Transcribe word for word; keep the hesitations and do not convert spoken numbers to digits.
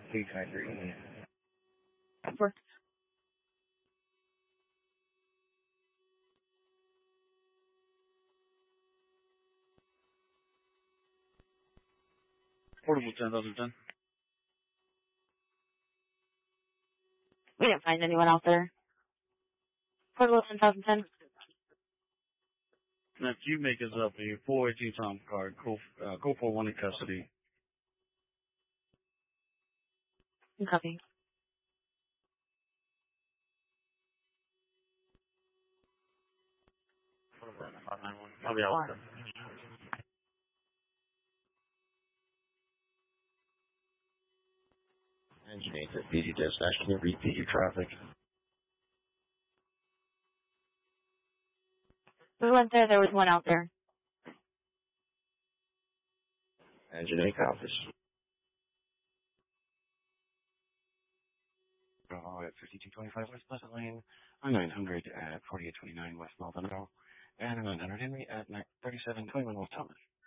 Three five three. Work. Portable ten thousand ten. We didn't find anyone out there. Portable ten thousand ten. Now, if you make us up a four eighteen Tom card, go, uh, go for one in custody. Copy. five nine one. I'll be out. Engine eight at B D dispatch, can you repeat your traffic? We went there, there was one out there. Engine eight copies. Oh, at fifty-two twenty-five West Pleasant Lane, on nine hundred at forty-eight twenty-nine West Maldonado, and nine hundred Henry at thirty-seven twenty-one West Thomas.